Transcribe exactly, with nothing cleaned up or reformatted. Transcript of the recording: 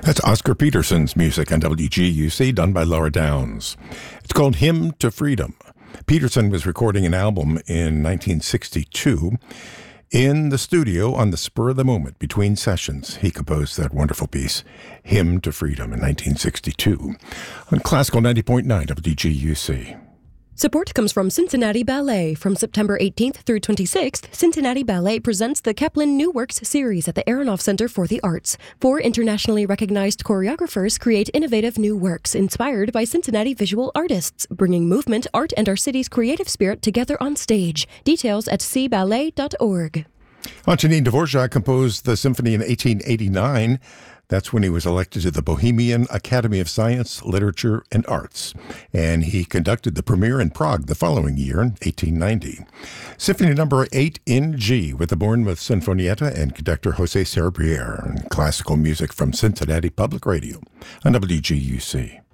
That's Oscar Peterson's music on W G U C, done by Laura Downs. It's called Hymn to Freedom. Peterson was recording an album in nineteen sixty-two. In the studio, on the spur of the moment, between sessions, he composed that wonderful piece, Hymn to Freedom, in nineteen sixty-two, on Classical ninety point nine W G U C. Support comes from Cincinnati Ballet. From September eighteenth through twenty-sixth, Cincinnati Ballet presents the Kaplan New Works series at the Aronoff Center for the Arts. Four internationally recognized choreographers create innovative new works inspired by Cincinnati visual artists, bringing movement, art, and our city's creative spirit together on stage. Details at c ballet dot org. Antonin Dvorak composed the symphony in eighteen eighty-nine. That's when he was elected to the Bohemian Academy of Science, Literature, and Arts, and he conducted the premiere in Prague the following year, in eighteen ninety. Symphony number eight in G with the Bournemouth Sinfonietta and conductor Jose Cerebriere, and classical music from Cincinnati Public Radio on W G U C.